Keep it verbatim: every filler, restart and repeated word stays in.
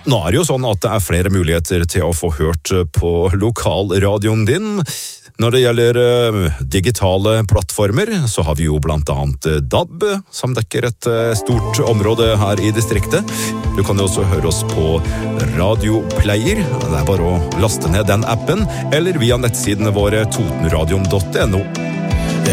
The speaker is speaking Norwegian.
nå er det jo sånn at det er flere muligheter til å få hørt på lokalradioen din. Når det gjelder uh, digitale plattformer, så har vi jo blant annet uh, D A B, som dekker et uh, stort område her i distriktet. Du kan jo også høre oss på Radioplayer. Det er bare å laste ned den appen, eller via nettsidene våre totenradion punktum no.